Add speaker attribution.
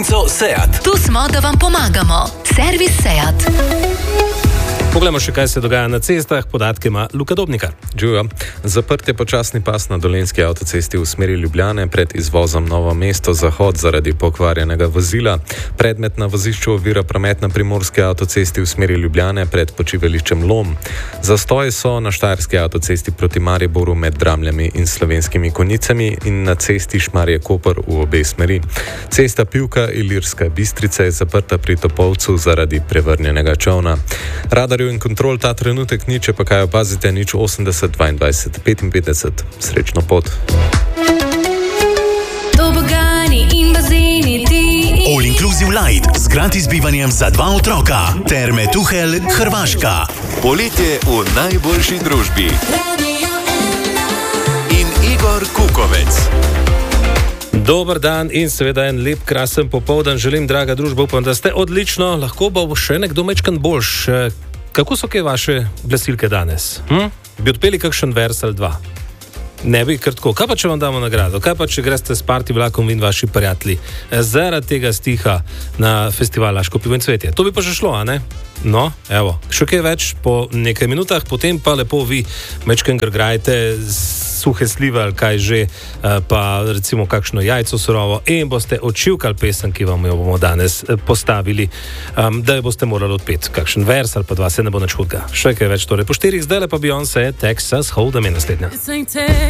Speaker 1: Seat.
Speaker 2: Tu smo, da vam pomagamo. Servis Seat.
Speaker 3: Poglejmo še, kaj se dogaja na cestah. Podatke ima Luka Dobnikar.
Speaker 4: Živijo. Zaprt je počasni pas na Dolenjski avtocesti v smeri Ljubljane pred izvozom Novo mesto Zahod zaradi pokvarjenega vozila. Predmet na vozišču ovira promet na Primorski avtocesti v smeri Ljubljane pred počivališčem Lom. Zastoji so na Štajerski avtocesti proti Mariboru med Dramljami in Slovenskimi Konjicami in na cesti Šmarje-Koper v obe smeri. Cesta Pivka-Ilirska Bistrica je zaprta pri Topolcu zaradi prevrnjenega čolna. Radarjev in kontrol ta trenutek ni, če pa kaj opazite, nič 80 22 55. Srečno pot.
Speaker 5: Tobogani in bazeni ti.
Speaker 1: All Inclusive Light z gratis bivanjem za 2 otroka. Terme Tuhelj, Hrvaška. Poletje v najboljši družbi. In Igor Kukovec.
Speaker 3: Dober dan in seveda en lep, krasen popoldan želim, draga družba, upam, da ste odlično, lahko bo še nekdo mečkan boljš. Kako so kaj vaše glasilke danes? Bi odpeli kakšen vers ali dva? Ne bi kar tako. Kaj pa, če vam damo nagrado? Kaj pa, če greste s party vlakom in vaši prijatelji zaradi tega stiha na festival Laško pivo in cvetje? To bi pa že šlo, a ne? No, evo, še kaj več po nekaj minutah, potem pa lepo vi mečken grgrajte suhe slive ali kaj že, pa recimo kakšno jajco surovo in boste odšivkali pesem, ki vam jo bomo danes postavili, da jo boste morali odpeti. Kakšen vers ali pa dva, se ne bo nič hudega. Še kaj več, torej po 4, zdaj pa Beyoncé, Texas Hold'em je naslednja.